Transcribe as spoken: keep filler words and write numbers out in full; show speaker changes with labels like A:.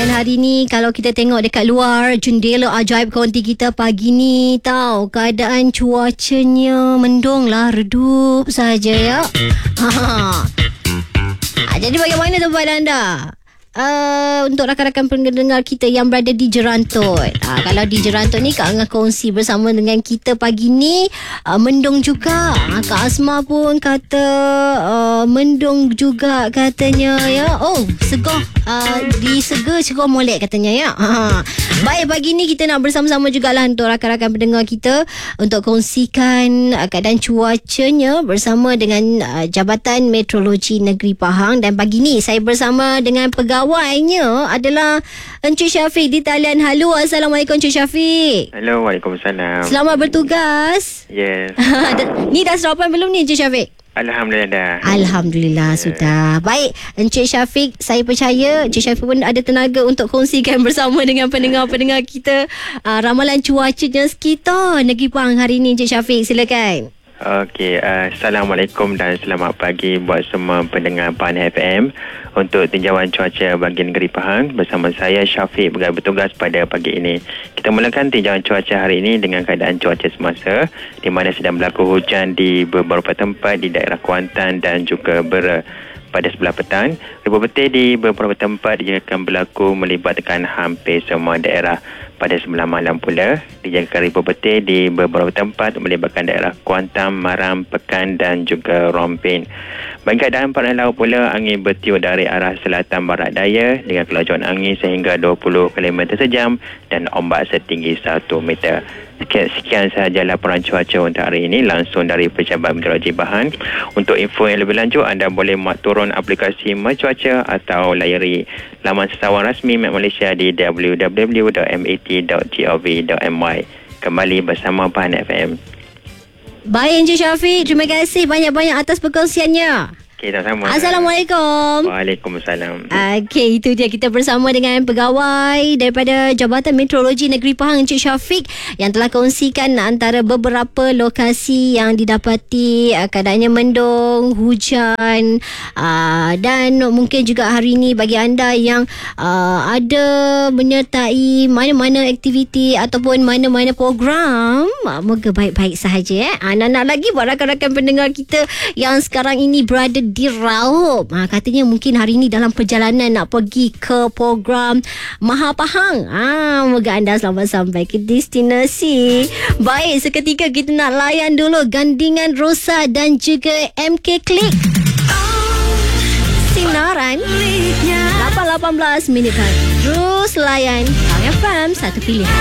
A: Dan hari ni kalau kita tengok dekat luar jendela ajaib konti kita pagi ni, tahu keadaan cuacanya mendung lah, redup saja ya. Ha. Ha, jadi bagaimana tempat anda? Uh, untuk rakan-rakan pendengar kita yang berada di Jerantut, uh, kalau di Jerantut ni Kak Angah kongsi bersama dengan kita pagi ni, uh, mendung juga. uh, Kak Asma pun kata uh, mendung juga katanya ya. Oh, segah uh, di Sega Cerah molek katanya ya. uh. Baik, pagi ni kita nak bersama-sama jugalah untuk rakan-rakan pendengar kita untuk kongsikan uh, keadaan cuacanya bersama dengan uh, Jabatan Meteorologi Negeri Pahang. Dan pagi ni saya bersama dengan pegawai Pegawainya adalah Encik Syafiq di talian. Halo, Assalamualaikum Encik Syafiq.
B: Halo, Waalaikumsalam.
A: Selamat bertugas.
B: Yes.
A: Ni dah sarapan belum ni Encik Syafiq?
B: Alhamdulillah dah.
A: Alhamdulillah yeah. Sudah. Baik Encik Syafiq, saya percaya Encik Syafiq pun ada tenaga untuk kongsikan bersama dengan pendengar-pendengar kita uh, ramalan cuacanya sekitar Negeri Pahang hari ni. Encik Syafiq, silakan.
B: Okey, uh, Assalamualaikum dan selamat pagi buat semua pendengar Pahang F M. Untuk tinjauan cuaca bagi negeri Pahang, bersama saya Syafiq bertugas pada pagi ini. Kita mulakan tinjauan cuaca hari ini dengan keadaan cuaca semasa, di mana sedang berlaku hujan di beberapa tempat di daerah Kuantan dan juga Bera pada sebelah petang. Ribuan petir di beberapa tempat dijangkakan berlaku melibatkan hampir semua daerah. Pada sebelah malam pula, dijangkakan ribuan petir di beberapa tempat melibatkan daerah Kuantan, Maram, Pekan dan juga Rompin. Bagi keadaan paras laut pula, angin bertiup dari arah selatan barat daya dengan kelajuan angin sehingga dua puluh kilometer sejam dan ombak setinggi satu meter. Sekian, sekian sahaja laporan cuaca untuk hari ini langsung dari Pejabat Meteorologi Pahang. Untuk info yang lebih lanjut, anda boleh muat turun aplikasi My Cuaca atau layari laman sesawan rasmi Met Malaysia di w w w dot met dot gov dot my. Kembali bersama Pahang F M.
A: Baik Encik Syafiq, terima kasih banyak-banyak atas perkongsiannya.
B: Okay, sama.
A: Assalamualaikum.
B: Waalaikumsalam.
A: Okey, itu dia kita bersama dengan pegawai daripada Jabatan Meteorologi Negeri Pahang, Encik Syafiq, yang telah kongsikan antara beberapa lokasi yang didapati uh, keadaannya mendung, hujan, uh, dan mungkin juga hari ini bagi anda yang uh, ada menyertai mana-mana aktiviti ataupun mana-mana program, uh, moga baik-baik sahaja. Eh. Uh, nak-nak lagi buat rakan-rakan pendengar kita yang sekarang ini berada di Raup. Ha, katanya mungkin hari ini dalam perjalanan nak pergi ke program Maha Pahang. Ha, moga anda selamat sampai ke destinasi. Baik, seketika kita nak layan dulu Gandingan Rosa dan juga M K Klik. Sinaran lapan lapan belas minit. Terus layan F M, satu pilihan.